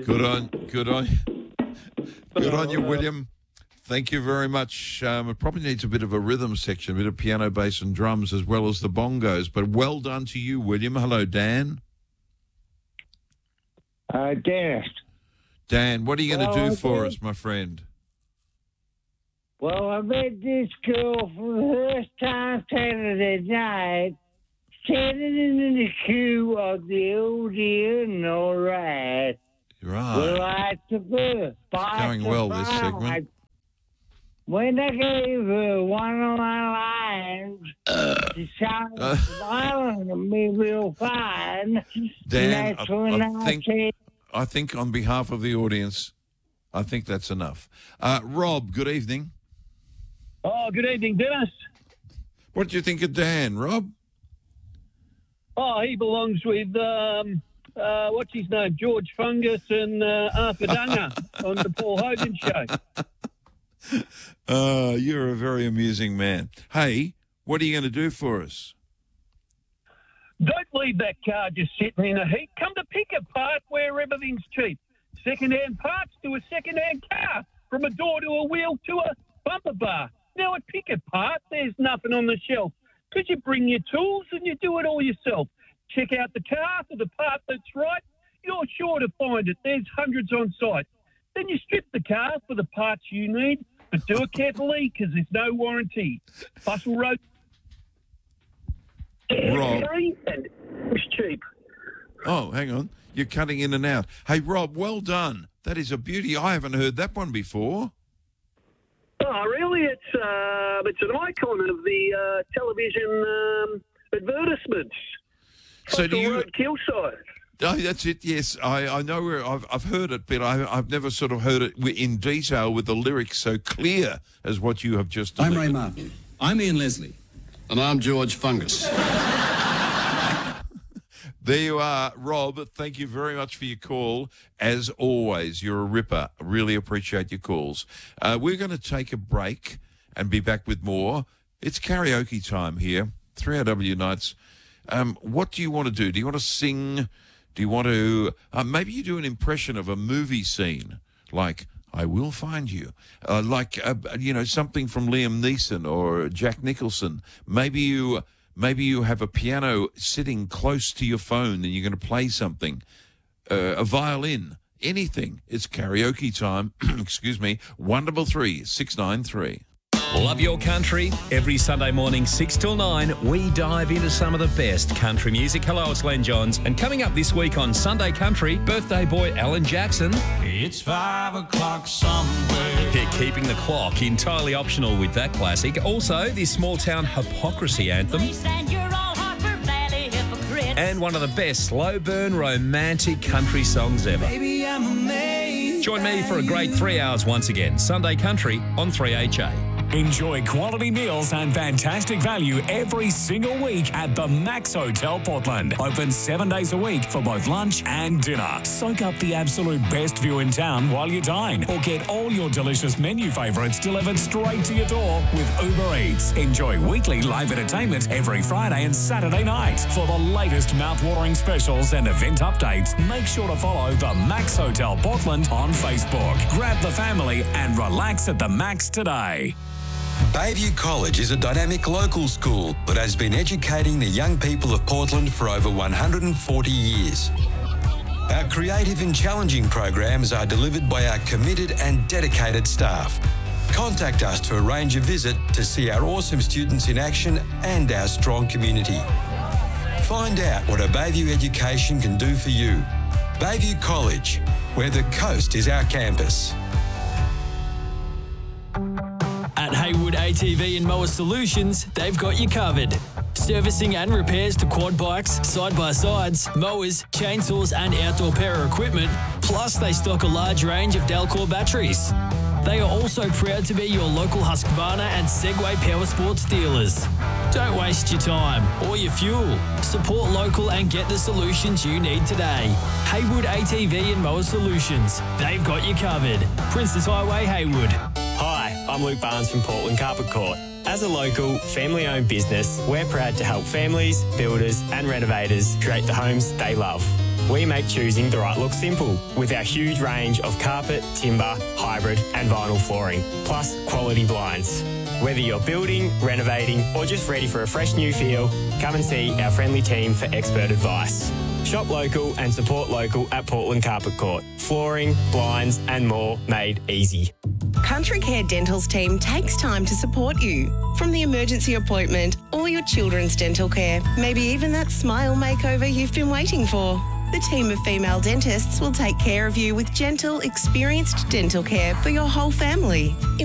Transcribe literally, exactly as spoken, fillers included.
Good on, good on, good on you, William. Thank you very much. Um, it probably needs a bit of a rhythm section, a bit of piano, bass and drums as well as the bongos. But well done to you, William. Hello, Dan. Uh, Dennis. Dan, what are you going to Well, do for okay. us, my friend? Well, I met this girl for the first time Saturday night, standing in the queue of the Odeon, all right. Right. Well, I took her by Going well, this surprise. segment. When I gave her one of my lines, she started Uh. smiling at me real fine. Dan, and that's I- when I I, think- said, I think on behalf of the audience, I think that's enough. Uh, Rob, good evening. Oh, good evening, Dennis. What do you think of Dan, Rob? Oh, he belongs with, um, uh, what's his name, George Fungus and uh, Arthur Dunger on the Paul Hogan show. Uh, you're a very amusing man. Hey, what are you going to do for us? Don't leave that car just sitting in a heap. Come to pick apart where everything's cheap. Second-hand parts to a second-hand car. From a door to a wheel to a bumper bar. Now at Pick Apart, there's nothing on the shelf. Could you bring your tools and you do it all yourself? Check out the car for the part that's right. You're sure to find it. There's hundreds on site. Then you strip the car for the parts you need, but do it carefully because there's no warranty. Bustle Road. Rob. And it's cheap. Oh, hang on. You're cutting in and out. Hey, Rob, well done. That is a beauty. I haven't heard that one before. Oh, really? It's uh, it's an icon of the uh, television um, advertisements. So do Fossil you... Road Killside. Oh, that's it. Yes, I, I know where I've I've heard it, but I, I've never sort of heard it wi- in detail with the lyrics so clear as what you have just done. I'm Ray Martin. I'm Ian Leslie. And I'm George Fungus. There you are, Rob. Thank you very much for your call. As always, you're a ripper. I really appreciate your calls. Uh, we're going to take a break and be back with more. It's karaoke time here, three R W Nights. Um, what do you want to do? Do you want to sing? Do you want to... Uh, maybe you do an impression of a movie scene, like I Will Find You, uh, like, uh, you know, something from Liam Neeson or Jack Nicholson. Maybe you... Maybe you have a piano sitting close to your phone and you're going to play something, uh, a violin, anything. It's karaoke time. Excuse me. one double three six nine three. Love your country. Every Sunday morning, six till nine, we dive into some of the best country music. Hello, it's Len Johns. And coming up this week on Sunday Country, birthday boy Alan Jackson. It's five o'clock somewhere. Yeah, keeping the clock, entirely optional with that classic. Also, the small town hypocrisy anthem. And one of the best slow burn romantic country songs ever. Baby, I'm amazed. Join me for a great three hours once again. Sunday Country on three H A. Enjoy quality meals and fantastic value every single week at the Max Hotel Portland. Open seven days a week for both lunch and dinner. Soak up the absolute best view in town while you dine, or get all your delicious menu favourites delivered straight to your door with Uber Eats. Enjoy weekly live entertainment every Friday and Saturday night. For the latest mouth-watering specials and event updates, make sure to follow the Max Hotel Portland on Facebook. Grab the family and relax at the Max today. Bayview College is a dynamic local school that has been educating the young people of Portland for over one hundred forty years. Our creative and challenging programs are delivered by our committed and dedicated staff. Contact us to arrange a visit to see our awesome students in action and our strong community. Find out what a Bayview education can do for you. Bayview College, where the coast is our campus. At Haywood A T V and Mower Solutions, they've got you covered. Servicing and repairs to quad bikes, side-by-sides, mowers, chainsaws and outdoor power equipment. Plus, they stock a large range of Delcor batteries. They are also proud to be your local Husqvarna and Segway Power Sports dealers. Don't waste your time or your fuel. Support local and get the solutions you need today. Haywood A T V and Mower Solutions. They've got you covered. Princess Highway, Haywood. Hi, I'm Luke Barnes from Portland Carpet Court. As a local, family-owned business, we're proud to help families, builders and renovators create the homes they love. we make choosing the right look simple with our huge range of carpet, timber, hybrid and vinyl flooring, plus quality blinds. Whether you're building, renovating or just ready for a fresh new feel, come and see our friendly team for expert advice. Shop local and support local at Portland Carpet Court. Flooring, blinds and more made easy. Country Care Dental's team takes time to support you. From the emergency appointment, or your children's dental care, maybe even that smile makeover you've been waiting for. The team of female dentists will take care of you with gentle, experienced dental care for your whole family.